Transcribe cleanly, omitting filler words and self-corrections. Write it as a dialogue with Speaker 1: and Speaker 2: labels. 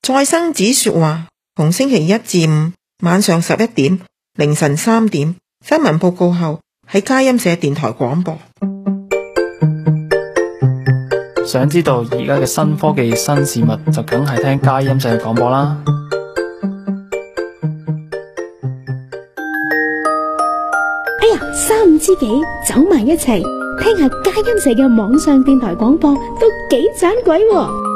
Speaker 1: 再生子說話，逢星期一至五晚上11點、凌晨3點新聞報告後喺佳音社電台廣播。
Speaker 2: 想知道而家嘅新科技新事物，就梗係聽佳音社嘅廣播啦。
Speaker 3: 哎呀，三五知己走埋一齊，聽下佳音社嘅網上電台廣播都幾盞鬼喎。